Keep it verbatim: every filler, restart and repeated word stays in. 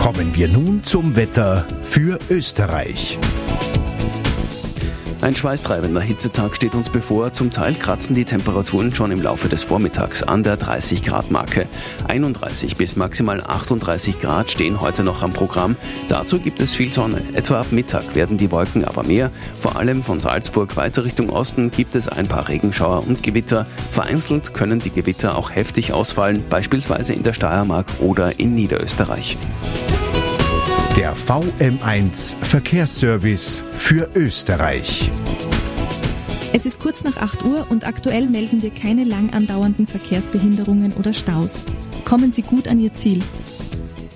Kommen wir nun zum Wetter für Österreich. Ein schweißtreibender Hitzetag steht uns bevor. Zum Teil kratzen die Temperaturen schon im Laufe des Vormittags an der dreißig Grad Marke. einunddreißig bis maximal achtunddreißig Grad stehen heute noch am Programm. Dazu gibt es viel Sonne. Etwa ab Mittag werden die Wolken aber mehr. Vor allem von Salzburg weiter Richtung Osten gibt es ein paar Regenschauer und Gewitter. Vereinzelt können die Gewitter auch heftig ausfallen, beispielsweise in der Steiermark oder in Niederösterreich. Der V M eins Verkehrsservice für Österreich. Es ist kurz nach acht Uhr und aktuell melden wir keine lang andauernden Verkehrsbehinderungen oder Staus. Kommen Sie gut an Ihr Ziel.